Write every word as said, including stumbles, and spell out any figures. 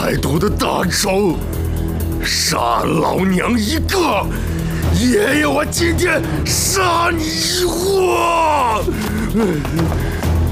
太多的大仇，杀老娘一个，也要我今天杀你一窝！